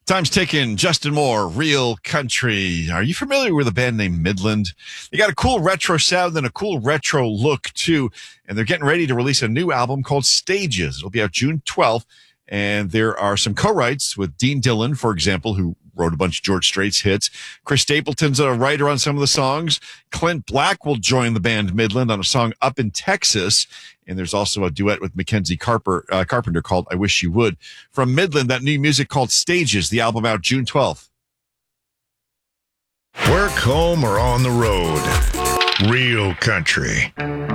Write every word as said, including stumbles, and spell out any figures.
Time's ticking. Justin Moore, Real Country. Are you familiar with a band named Midland? They got a cool retro sound and a cool retro look, too. And they're getting ready to release a new album called Stages. It'll be out June twelfth. And there are some co-writes with Dean Dillon, for example, who wrote a bunch of George Strait's hits. Chris Stapleton's a writer on some of the songs. Clint Black will join the band Midland on a song Up in Texas. And there's also a duet with Mackenzie Carper, uh, Carpenter called I Wish You Would. From Midland, that new music called Stages, the album out June twelfth. Work, home, or on the road. Real Country.